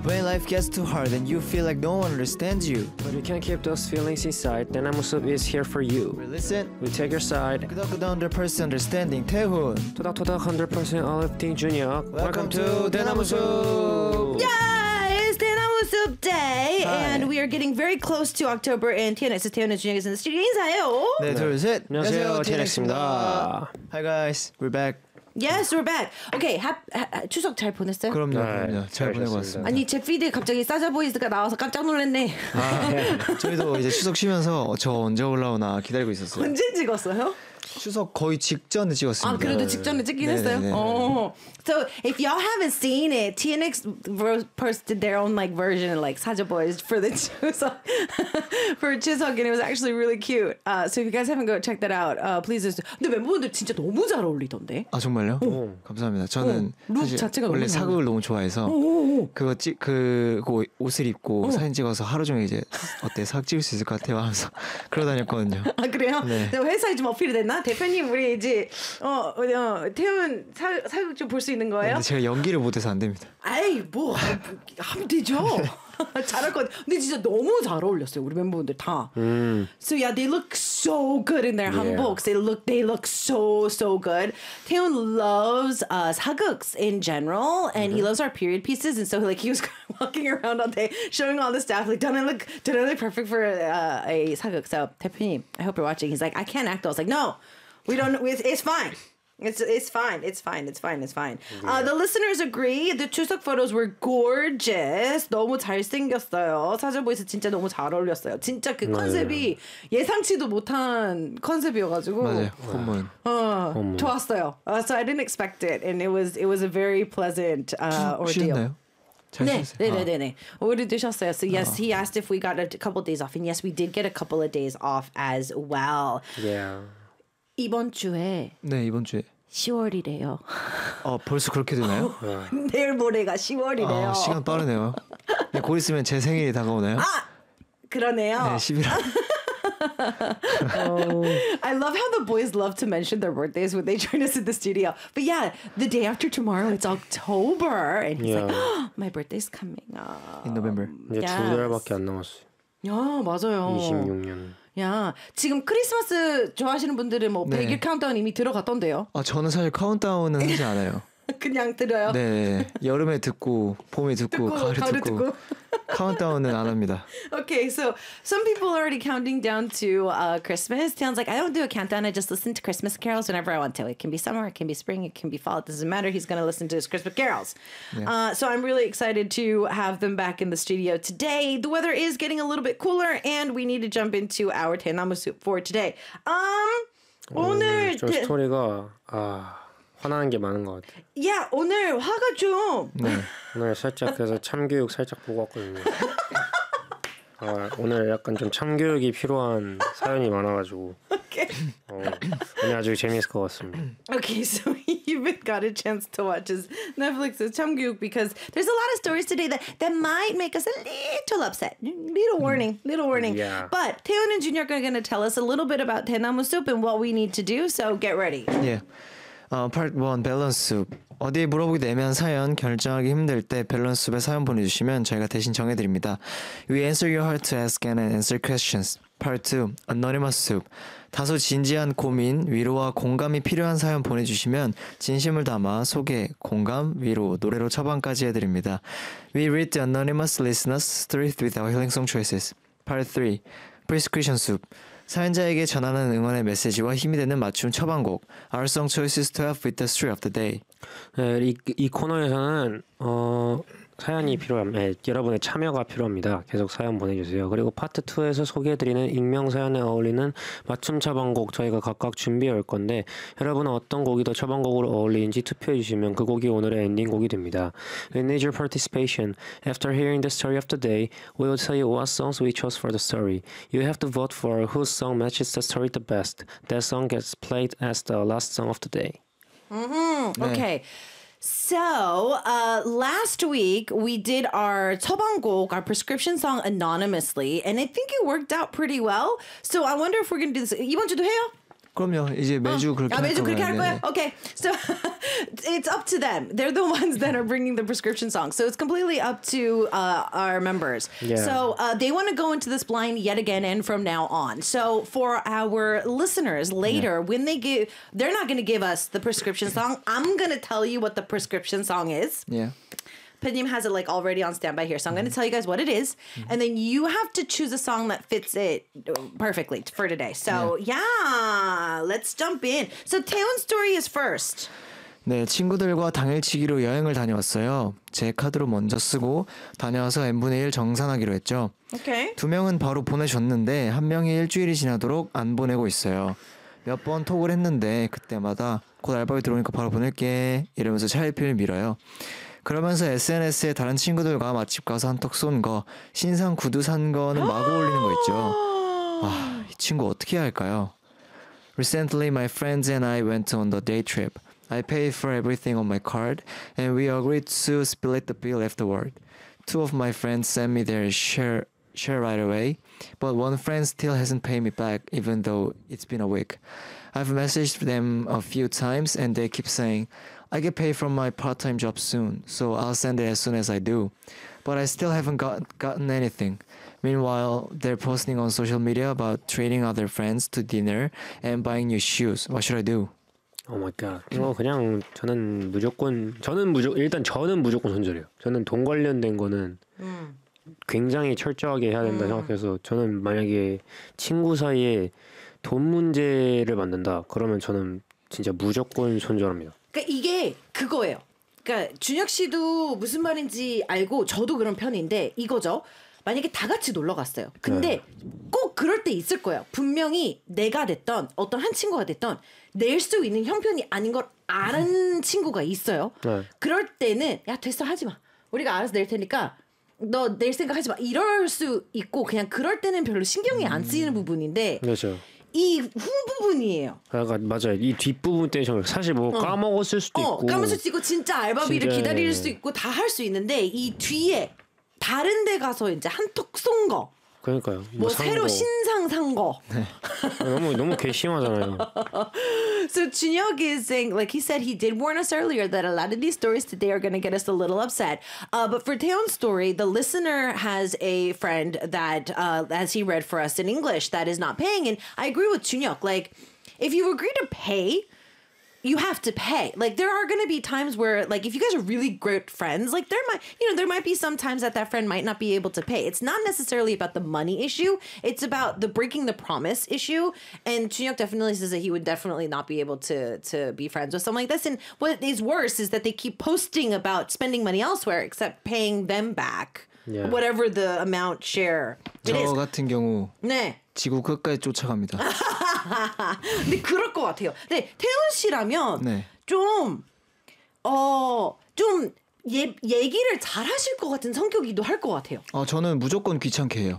When life gets too hard and you feel like no one understands you. But you can't keep those feelings inside. 대나무숲 is here for you. We listen. We take your side. 끄덕끄덕 100% understanding 태훈. 토닥토닥 100% uplifting 준혁. Welcome to 대나무숲. Yeah, it's 대나무숲 day, Hi. and we are getting very close to October. And TNX 태훈 and 준혁 is in the studio. 인사해요. 네, 둘, 셋. 안녕하세요, TNX입니다. Hi guys, we're back. Yes, we're back. Okay, 추석 잘 보냈어요? 그럼요, 네, 그럼요. 잘 보내고 잘하셨습니다. 왔습니다. 아니 제 피드에 갑자기 사자보이즈가 나와서 깜짝 놀랐네. 저희도 이제 추석 쉬면서 저 언제 올라오나 기다리고 있었어요. 언제 찍었어요? 추석 거의 직전에 찍었습니다. 아 그래도 직전에 찍긴 네네네. 했어요. Oh. So if y'all haven't seen it, TNX posted their own like version like 사자 boys for the 추석 for 추석, and it was actually really cute. So if you guys haven't go check that out, please. 근데 멤버분들 진짜 너무 잘 어울리던데. 아 정말요? 감사합니다. 저는 룩 사실 자체가 원래 너무 잘 사극을 너무 좋아해서 그거 그 옷을 입고 사진 찍어서 하루 종일 이제 어때 사극 찍을 수 있을 것 같아요 하면서 그러고 다녔거든요. 아 그래요? 네. 회사에 좀 어필이 됐나? 대표님 우리 이제 태훈 사극 좀 볼 수 있는 거예요? 근데 제가 연기를 못해서 안 됩니다. 아이 뭐 하면 되죠. 잘할 것 같아. 근데 진짜 너무 잘 어울렸어요 우리 멤버분들 다. So yeah, they look so good in their hanboks. They look so good. Taehoon loves 사극s in general, and he loves our period pieces. And so like he was walking around all day showing all the staff like, don't I look perfect for a 사극? So 대표님, I hope you're watching. He's like, I can't act. I was like, no, we don't. It's fine. It's fine. The listeners agree. The 추석 photos were gorgeous. 너무 잘생겼어요. 사자보이스 진짜 너무 잘 어울렸어요. 진짜 그 컨셉이 예상치도 못한 컨셉이어가지고. 맞아요. 홈런. 좋았어요. So I didn't expect it, and it was a very pleasant ordeal. 쉬셨나요? 잘 쉬었어요. 네. 오래 드셨어요. So yes, he asked if we got a couple of days off, and yes, we did get a couple of days off as well. Yeah. 이번 주에 네 이번 주에. 10월이래요. 벌써 그렇게 되나요? 내일 모레가 10월이래요. 시간 빠르네요. 네, 곧 있으면 제 생일이 다가오나요? 그러네요. 네 11월. I love how the boys love to mention their birthdays when they join us in the studio. But yeah, the day after tomorrow, it's October. And he's like, oh, my birthday's coming up. In November. 이제 두 달밖에 안 남았어요. 야, 맞아요. 26년. 야, 지금 크리스마스 좋아하시는 분들은 뭐 네. 100일 카운트다운 이미 들어갔던데요. 저는 사실 카운트다운은 하지 않아요. 그냥 들어요. 네, 여름에 듣고 봄에 듣고 가을에 듣고 카운트다운은 안 합니다. Okay, so some people are already counting down to Christmas. Sounds like I don't do a countdown. I just listen to Christmas carols whenever I want to. It can be summer, it can be spring, it can be fall. It doesn't matter. He's going to listen to his Christmas carols. Yeah. So I'm really excited to have them back in the studio today. The weather is getting a little bit cooler, and we need to jump into our 대나무 soup for today. 오늘 좀 스토리가 화나는 게 많은 것 같아요. 야, 오늘 화가 좀. 오늘 살짝 그래서 참교육 살짝 보고 왔거든요. 오늘 약간 좀 참교육이 필요한 사연이 많아가지고 오늘 아주 재미있을 것 같습니다. Okay, so you even got a chance to watch his Netflix's 참교육 because there's a lot of stories today that might make us a little upset. Little warning. Yeah. But Taehoon and Junior are going to tell us a little bit about 대나무 soup and what we need to do, so get ready. 예. Part 1 밸런스 숲. 어디 물어보기도 애매한 사연 결정하기 힘들 때 밸런스 숲에 사연 보내주시면 저희가 대신 정해드립니다. We answer your heart to ask and answer questions. Part 2 Anonymous soup. 다소 진지한 고민, 위로와 공감이 필요한 사연 보내주시면 진심을 담아 소개, 공감, 위로, 노래로 처방까지 해드립니다. We read the anonymous listeners' stories with our healing song choices. Part 3 Prescription soup. 사연자에게 전하는 응원의 메시지와 힘이 되는 맞춤 처방곡 Our song choices to help with the story of the day. 네, 이 코너에서는 사연이 필요합니다. 여러분의 참여가 필요합니다. 계속 사연 보내주세요. 그리고 파트 2에서 소개해드리는 익명 사연에 어울리는 맞춤 처방곡 저희가 각각 준비해 올 건데 여러분은 어떤 곡이 더 처방곡으로 어울리는지 투표해 주시면 그 곡이 오늘의 엔딩곡이 됩니다. We need your participation. After hearing the story of the day, we will tell you what songs we chose for the story. You have to vote for whose song matches the story the best. That song gets played as the last song of the day. Okay. So, last week we did our 처방곡, our prescription song anonymously, and I think it worked out pretty well. So I wonder if we're going to do this. 이번 주도 해요? 그럼요. 이제 매주 그렇게 매주 그렇게 할 거예요. 거야? Okay. So it's up to them. They're the ones that are bringing the prescription songs. So it's completely up to our members. Yeah. So they want to go into this blind yet again and from now on. So for our listeners later, when they're not going to give us the prescription song. I'm going to tell you what the prescription song is. Yeah. Padim has it like already on standby here. So I'm going to tell you guys what it is. And then you have to choose a song that fits it perfectly for today. So yeah, let's jump in. So Taewon's story is first. 네, 친구들과 당일치기로 여행을 다녀왔어요. 제 카드로 먼저 쓰고 다녀와서 n분의 1 정산하기로 했죠. Okay. 2명은 바로 보내줬는데 한 명이 일주일이 지나도록 안 보내고 있어요. 몇 번 톡을 했는데 그때마다 곧 알바비 들어오니까 바로 보낼게 이러면서 차일피일 밀어요. 그러면서 SNS에 다른 친구들과 맛집 가서 한턱 쏜 거, 신상 구두 산 거는 마구 올리는 거 있죠. 아, 이 친구 어떻게 해야 할까요? Recently, my friends and I went on the day trip. I paid for everything on my card, and we agreed to split the bill afterward. Two of my friends sent me their share right away, but one friend still hasn't paid me back, even though it's been a week. I've messaged them a few times, and they keep saying, I get paid from my part-time job soon, so I'll send it as soon as I do. But I still haven't gotten anything. Meanwhile, they're posting on social media about treating other friends to dinner and buying new shoes. What should I do? 오 마이 갓. 이거 그냥 저는 무조건 일단 저는 무조건 손절해요. 저는 돈 관련된 거는 굉장히 철저하게 해야 된다 생각해서 저는 만약에 친구 사이에 돈 문제를 만든다 그러면 저는 진짜 무조건 손절합니다. 그러니까 이게 그거예요. 그러니까 준혁 씨도 무슨 말인지 알고 저도 그런 편인데 이거죠. 만약에 다 같이 놀러 갔어요. 근데 꼭 그럴 때 있을 거예요. 분명히 내가 됐던 어떤 한 친구가 됐던 낼 수 있는 형편이 아닌 걸 아는 친구가 있어요. 네. 그럴 때는 야 됐어 하지 마. 우리가 알아서 낼 테니까 너 낼 생각 하지 마. 이럴 수 있고 그냥 그럴 때는 별로 신경이 안 쓰이는 부분인데 그렇죠. 이 후 부분이에요. 약간 맞아요. 이 뒷부분 때문에 사실 뭐 까먹었을 수도 있고 까먹을 수도 있고 진짜 알바비를 진짜... 기다릴 수 있고 다 할 수 있는데 이 뒤에 다른 데 가서 이제 한턱 쏜 거. 그러니까요. 뭐 새로 신상 산 거. 너무 괘씸하잖아요. So Junhyuk is saying, like he said, he did warn us earlier that a lot of these stories today are going to get us a little upset. But for Taeyeon's story, the listener has a friend that, as he read for us in English, that is not paying. And I agree with Junhyuk. Like, if you agree to pay, you have to pay. Like there are going to be times where like if you guys are really great friends, like there might be some times that friend might not be able to pay. It's not necessarily about the money issue. It's about the breaking the promise issue. And Junhyuk definitely says that he would definitely not be able to be friends with someone like this. And what is worse is that they keep posting about spending money elsewhere except paying them back. Yeah. Whatever the amount share it 저 is. 같은 경우 네. 지구 끝까지 쫓아갑니다. 근데 그럴 것 같아요. 근데 태훈 씨라면 네. 좀 얘기를 잘 하실 것 같은 성격이기도 할 것 같아요. 저는 무조건 귀찮게 해요.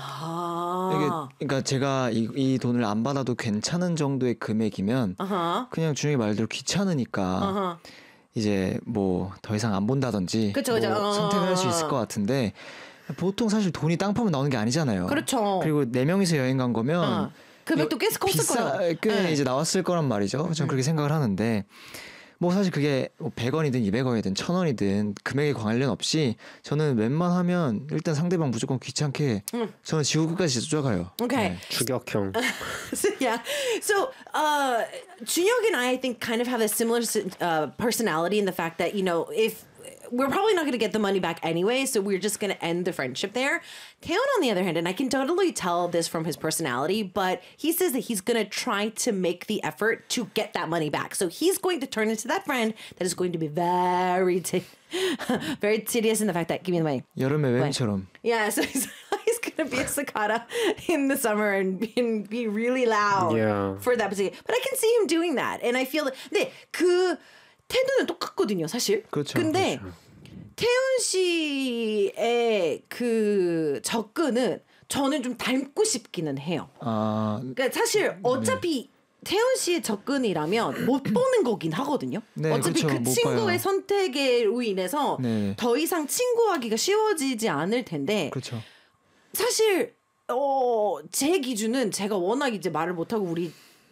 그러니까 제가 이 돈을 안 받아도 괜찮은 정도의 금액이면 그냥 준혁이 말대로 귀찮으니까 이제 뭐 더 이상 안 본다든지 그쵸. 뭐 선택을 할 수 있을 것 같은데 보통 사실 돈이 땅 파면 나오는 게 아니잖아요. 그렇죠. 그리고 4명이서 여행 간 거면 금액도 꽤 컸을 거예요. 꽤 이제 나왔을 거란 말이죠. 저는 그렇게 생각을 하는데 뭐 사실 그게 100원이든 200원이든 1000원이든 금액에 관련 없이 저는 웬만하면 일단 상대방 무조건 귀찮게 저는 지구 끝까지 쫓아가요. Okay. 네. 추격형. So Junhyuk and I think kind of have a similar personality in the fact that if we're probably not going to get the money back anyway, so we're just going to end the friendship there. Taeyeon, on the other hand, and I can totally tell this from his personality, but he says that he's going to try to make the effort to get that money back. So he's going to turn into that friend that is going to be very tedious in the fact that, give me the money. 여름의 뱀처럼. Yeah, so he's going to be a cicada in the summer and be really loud for that particular. But I can see him doing that. And I feel that, 근데 그 태도는 똑같거든요, 사실. 그렇죠. 근데 태훈 씨의 그 접근은 저는 좀 닮고 싶기는 해요. 그러니까 사실 어차피 태훈 씨의 접근이라면 못 보는 거긴 하거든요. 네, 어차피 그렇죠. 그 친구의 선택으로 인해서 더 이상 친구하기가 쉬워지지 않을 텐데 그렇죠. 사실 제 기준은 제가 워낙 이제 말을 못하고 우리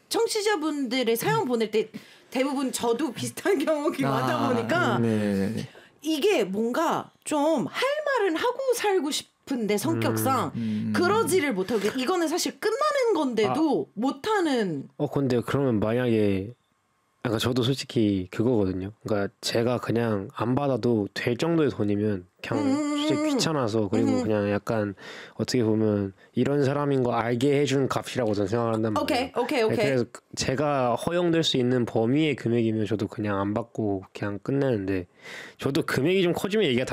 청취자분들의 사연 보낼 때 대부분 저도 비슷한 경험이 많다 보니까 네네네. 이게 뭔가 좀 할 말은 하고 살고 싶은데 성격상 그러지를 못하고 이거는 사실 끝나는 건데도 못하는. 근데 그러면 만약에 그러니까 저도 솔직히 그거거든요. 그러니까 제가 그냥 안 받아도 될 정도의 돈이면 그냥 솔직히 귀찮아서 그리고 그냥 약간 어떻게 보면 이런 사람인 거 알게 해준 값이라고 저는 생각한단 말이에요. 오케이. 그래서 제가 허용될 수 있는 범위의 금액이면 저도 그냥 안 받고 그냥 끝내는데 저도 금액이 좀 커지면 얘기가